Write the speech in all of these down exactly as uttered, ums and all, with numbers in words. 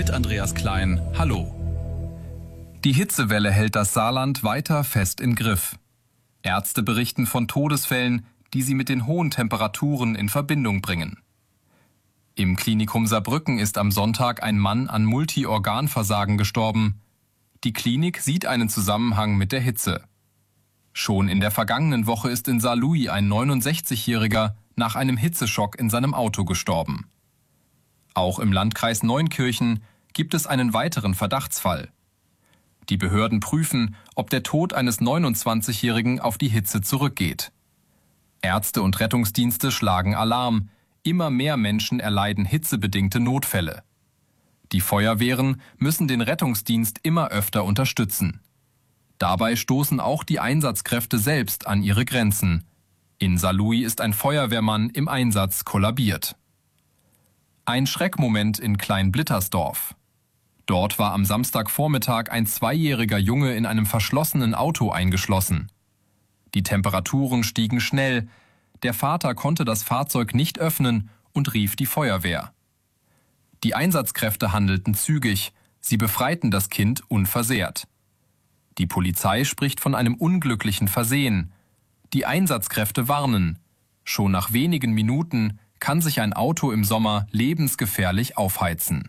mit Andreas Klein. Hallo. Die Hitzewelle hält das Saarland weiter fest im Griff. Ärzte berichten von Todesfällen, die sie mit den hohen Temperaturen in Verbindung bringen. Im Klinikum Saarbrücken ist am Sonntag ein Mann an Multiorganversagen gestorben. Die Klinik sieht einen Zusammenhang mit der Hitze. Schon in der vergangenen Woche ist in Saarlouis ein neunundsechzigjähriger nach einem Hitzeschock in seinem Auto gestorben. Auch im Landkreis Neunkirchen gibt es einen weiteren Verdachtsfall. Die Behörden prüfen, ob der Tod eines neunundzwanzigjährigen auf die Hitze zurückgeht. Ärzte und Rettungsdienste schlagen Alarm. Immer mehr Menschen erleiden hitzebedingte Notfälle. Die Feuerwehren müssen den Rettungsdienst immer öfter unterstützen. Dabei stoßen auch die Einsatzkräfte selbst an ihre Grenzen. In Saarlouis ist ein Feuerwehrmann im Einsatz kollabiert. Ein Schreckmoment in Klein-Blittersdorf. Dort war am Samstagvormittag ein zweijähriger Junge in einem verschlossenen Auto eingeschlossen. Die Temperaturen stiegen schnell. Der Vater konnte das Fahrzeug nicht öffnen und rief die Feuerwehr. Die Einsatzkräfte handelten zügig. Sie befreiten das Kind unversehrt. Die Polizei spricht von einem unglücklichen Versehen. Die Einsatzkräfte warnen. Schon nach wenigen Minuten kann sich ein Auto im Sommer lebensgefährlich aufheizen.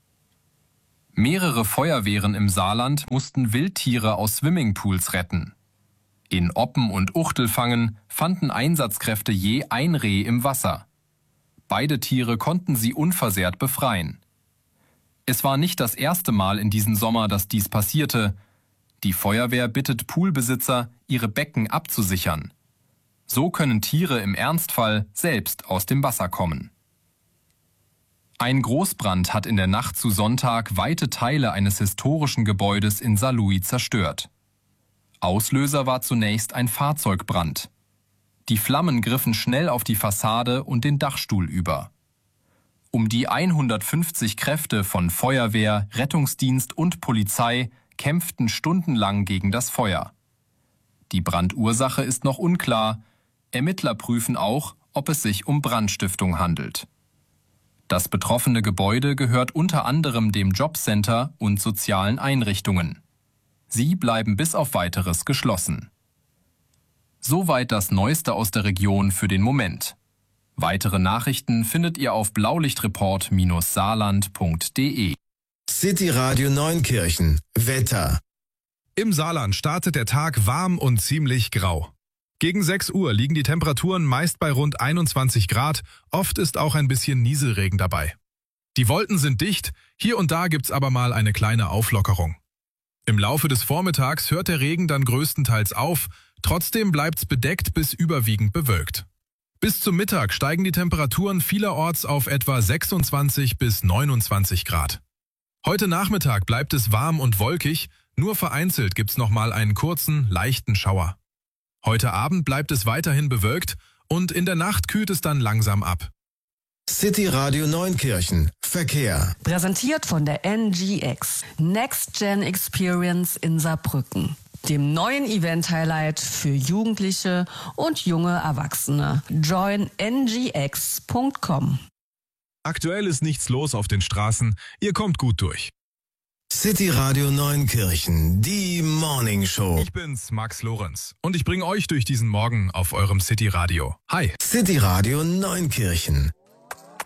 Mehrere Feuerwehren im Saarland mussten Wildtiere aus Swimmingpools retten. In Oppen und Uchtelfangen fanden Einsatzkräfte je ein Reh im Wasser. Beide Tiere konnten sie unversehrt befreien. Es war nicht das erste Mal in diesem Sommer, dass dies passierte. Die Feuerwehr bittet Poolbesitzer, ihre Becken abzusichern. So können Tiere im Ernstfall selbst aus dem Wasser kommen. Ein Großbrand hat in der Nacht zu Sonntag weite Teile eines historischen Gebäudes in Saarlouis zerstört. Auslöser war zunächst ein Fahrzeugbrand. Die Flammen griffen schnell auf die Fassade und den Dachstuhl über. Um die hundertfünfzig Kräfte von Feuerwehr, Rettungsdienst und Polizei kämpften stundenlang gegen das Feuer. Die Brandursache ist noch unklar. Ermittler prüfen auch, ob es sich um Brandstiftung handelt. Das betroffene Gebäude gehört unter anderem dem Jobcenter und sozialen Einrichtungen. Sie bleiben bis auf Weiteres geschlossen. Soweit das Neueste aus der Region für den Moment. Weitere Nachrichten findet ihr auf blaulichtreport Bindestrich saarland Punkt de. City Radio Neunkirchen. Wetter. Im Saarland startet der Tag warm und ziemlich grau. Gegen sechs Uhr liegen die Temperaturen meist bei rund einundzwanzig Grad, oft ist auch ein bisschen Nieselregen dabei. Die Wolken sind dicht, hier und da gibt's aber mal eine kleine Auflockerung. Im Laufe des Vormittags hört der Regen dann größtenteils auf, trotzdem bleibt's bedeckt bis überwiegend bewölkt. Bis zum Mittag steigen die Temperaturen vielerorts auf etwa sechsundzwanzig bis neunundzwanzig Grad. Heute Nachmittag bleibt es warm und wolkig, nur vereinzelt gibt's nochmal einen kurzen, leichten Schauer. Heute Abend bleibt es weiterhin bewölkt und in der Nacht kühlt es dann langsam ab. City Radio Neunkirchen. Verkehr. Präsentiert von der N G X. Next Gen Experience in Saarbrücken. Dem neuen Event-Highlight für Jugendliche und junge Erwachsene. join n g x punkt com. Aktuell ist nichts los auf den Straßen, ihr kommt gut durch. City Radio Neunkirchen, die Morning Show. Ich bin's, Max Lorenz, und ich bringe euch durch diesen Morgen auf eurem City Radio. Hi. City Radio Neunkirchen.